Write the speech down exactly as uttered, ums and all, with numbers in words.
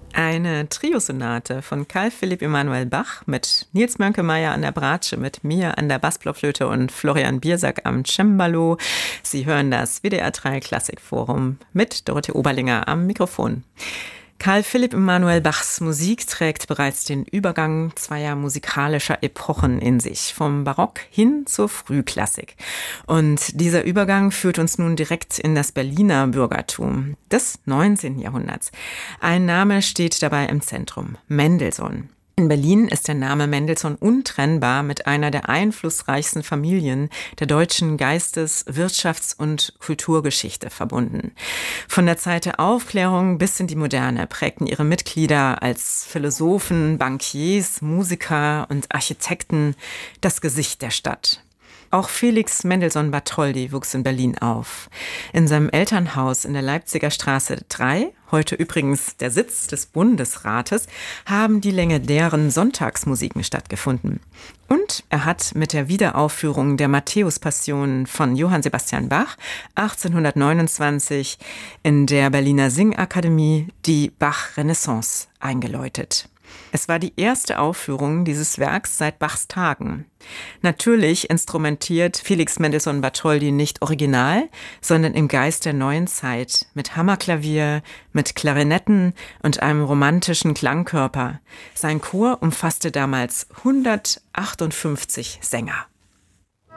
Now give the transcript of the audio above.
Eine Triosonate von Carl Philipp Emanuel Bach mit Nils Mönkemeyer an der Bratsche, mit mir an der Bassblockflöte und Florian Biersack am Cembalo. Sie hören das W D R drei Klassikforum mit Dorothee Oberlinger am Mikrofon. Carl Philipp Emanuel Bachs Musik trägt bereits den Übergang zweier musikalischer Epochen in sich, vom Barock hin zur Frühklassik. Und dieser Übergang führt uns nun direkt in das Berliner Bürgertum des neunzehnten Jahrhunderts. Ein Name steht dabei im Zentrum: Mendelssohn. In Berlin ist der Name Mendelssohn untrennbar mit einer der einflussreichsten Familien der deutschen Geistes-, Wirtschafts- und Kulturgeschichte verbunden. Von der Zeit der Aufklärung bis in die Moderne prägten ihre Mitglieder als Philosophen, Bankiers, Musiker und Architekten das Gesicht der Stadt. Auch Felix Mendelssohn Bartholdy wuchs in Berlin auf. In seinem Elternhaus in der Leipziger Straße drei, heute übrigens der Sitz des Bundesrates, haben die legendären Sonntagsmusiken stattgefunden. Und er hat mit der Wiederaufführung der Matthäus-Passion von Johann Sebastian Bach achtzehnhundertneunundzwanzig in der Berliner Singakademie die Bach-Renaissance eingeläutet. Es war die erste Aufführung dieses Werks seit Bachs Tagen. Natürlich instrumentiert Felix Mendelssohn Bartholdy nicht original, sondern im Geist der neuen Zeit, mit Hammerklavier, mit Klarinetten und einem romantischen Klangkörper. Sein Chor umfasste damals hundertachtundfünfzig Sänger.